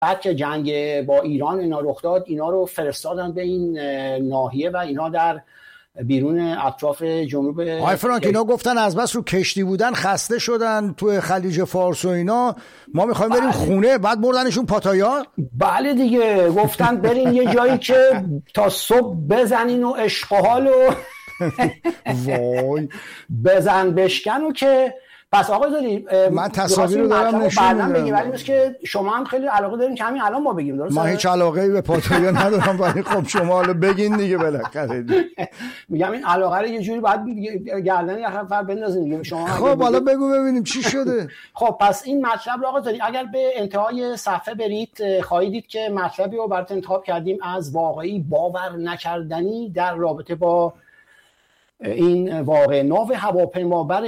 بعد که جنگ با ایران اینا رخ داد، اینا رو فرستادن به این ناحیه و اینا در بیرون اطراف جنوب آقای فرانک اینا گفتن از بس رو کشتی بودن خسته شدن تو خلیج فارس و اینا، ما میخوایم بریم خونه، بعد بردنشون پاتایا. بله دیگه، گفتن برین یه جایی که تا صبح بزنین و عشق و حال و وای بزن بشکن و که پس آقا داری من تصاویر رو دارم نشون میدم، ولی نیست که شما هم خیلی علاقه دارین که همین الان ما بگیم. درسته؟ من هیچ علاقه‌ای به پاتایا ندارم، ولی خب شما حالا بگین دیگه بالاخره. میگم این علاقه رو یه جوری باید گردن یه نفر بندازین دیگه شما. خب حالا بگو ببینیم چی شده. خب پس این مطلب رو آقا داری اگر به انتهای صفحه برید خواهید دید که مطلبی رو برات انتخاب کردیم از واقعی باور نکردنی در رابطه با این واقعه. ناو هواپیمابر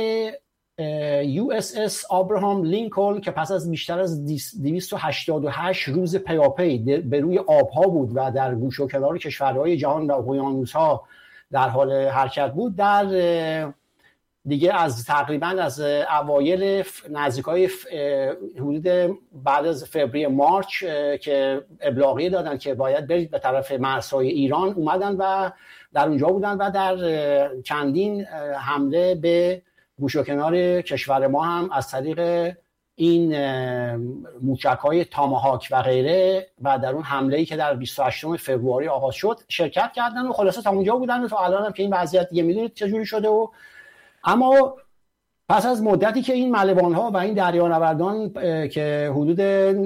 USS آبراهام لینکلن که پس از بیشتر از 288 روز پیاپی به روی آبها بود و در گوش و کنار کشورهای جهان و اقیانوس‌ها در حال حرکت بود، در دیگه از تقریبا از اوایل نزدیکای حدود بعد از فوریه مارچ که ابلاغیه دادن که باید برید به طرف مرزهای ایران، اومدن و در اونجا بودن و در چندین حمله به گوش و کنار کشور ما هم از طریق این موشک‌های تاماهاک و غیره و در اون حمله‌ای که در 28 فوریه آغاز شد شرکت کردن و خلاصه تا اونجا بودن و تا الان هم که این وضعیت دیگه می‌دونید چجوری شده. و اما پس از مدتی که این ملوان‌ها و این دریانوردان که حدود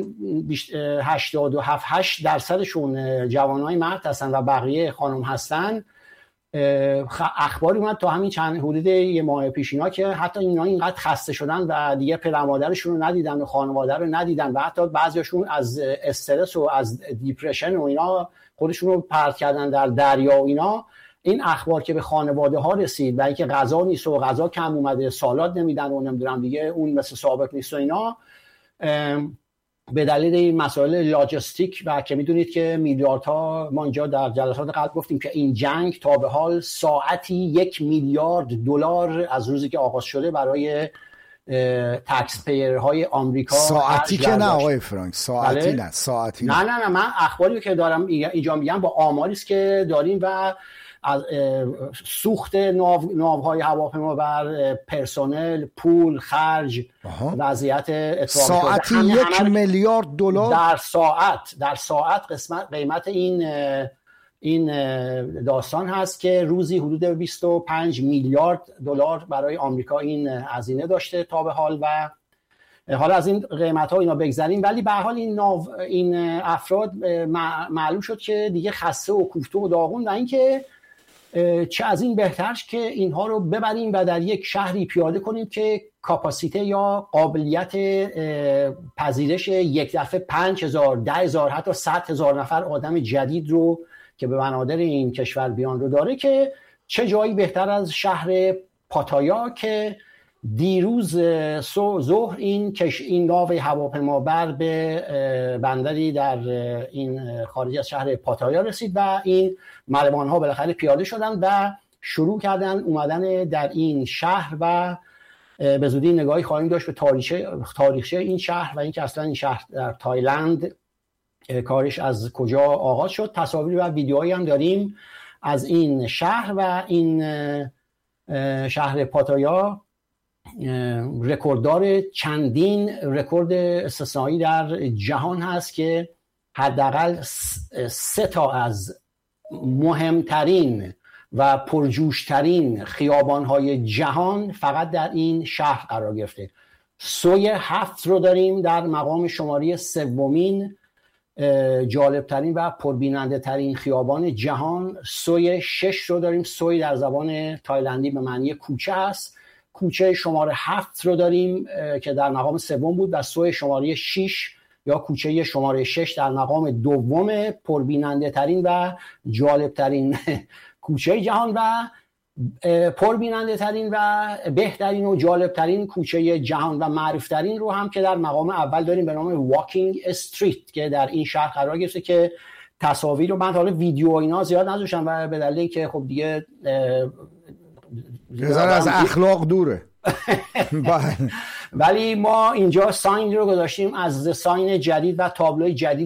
87-8% جوانای مرد هستن و بقیه خانم هستن، اخباری اومد تا همین چند حدود یه ماه پیش اینا که حتی اینا اینقدر خسته شدن و دیگه پدر مادرشون رو ندیدن و خانواده رو ندیدن و حتی بعضیاشون از استرس و از دیپرشن و اینا خودشون رو پرت کردن در دریا و اینا. این اخبار که به خانواده ها رسید و اینکه غذا نیست و غذا کم اومده، سالاد نمیدن و نمیدونم دیگه اون مثل سابق نیست و اینا، به دلیل این مسائل لاجستیک و که میدونید که میلیاردها، ما اینجا در جلسات قبل گفتیم که این جنگ تا به حال ساعتی 1 میلیارد دلار از روزی که آغاز شده برای تکس پیرهای آمریکا. ساعتی که نه آقای فرانک، ساعتی نه، ساعتی نه من اخباری که دارم اینجا میگم با آماری است که داریم و از سوخت ناوهای هواپیمابر، پرسنل، پول، خرج، وضعیت اتفاق ساعتی 1 میلیارد دلار در ساعت قیمت این داستان هست که روزی حدود 25 میلیارد دلار برای آمریکا این هزینه داشته تا به حال. و حالا از این قیمت ها اینا بگذاریم، ولی به حال این افراد معلوم شد که دیگه خسته و کوفته و داغون و اینکه چه از این بهترش که اینها رو ببریم و در یک شهری پیاده کنیم که کاپاسیته یا قابلیت پذیرش یک دفعه 5000 10000 حتی 100,000 نفر آدم جدید رو که به بنادر این کشور بیان رو داره، که چه جایی بهتر از شهر پاتایا که دیروز ظهر این ناو هواپیمابر به بندری در این خارج از شهر پاتایا رسید و این ملوان ها بالاخره پیاده شدن و شروع کردن اومدن در این شهر و به زودی نگاهی خواهیم داشت به تاریخچه این شهر و اینکه اصلا این شهر در تایلند کارش از کجا آغاز شد. تصاویر و ویدیوهایی هم داریم از این شهر و این شهر پاتایا رکورددار چندین رکورد استثنایی در جهان هست که حداقل 3 تا از مهمترین و پرجوشترین خیابان‌های جهان فقط در این شهر قرار گرفته. سوی 7 رو داریم در مقام شماره 3 جالبترین و پربیننده ترین خیابان جهان. سوی 6 رو داریم. سوی در زبان تایلندی به معنی کوچه است. کوچه شماره 7 رو داریم که در مقام 3 بود و سوی شماره 6 یا کوچه شماره 6 در مقام 2 پربیننده ترین و جالب ترین کوچه جهان و پربیننده ترین و بهترین و جالب ترین کوچه جهان و معروف ترین رو هم که در مقام اول داریم به نام واکینگ استریت که در این شهر قرار گرفته که تصاویر رو من حالا ویدیو اینا زیاد نذاشتم و به دلیل اینکه خب دیگه از اخلاق دوره. ولی ما اینجا ساین رو گذاشتیم از ساین جدید و تابلوی جدید